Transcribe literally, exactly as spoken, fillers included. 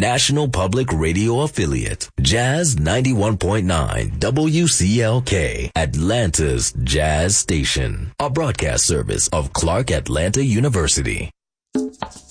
national public radio affiliate, Jazz ninety-one point nine W C L K, Atlanta's Jazz Station, a broadcast service of Clark Atlanta University.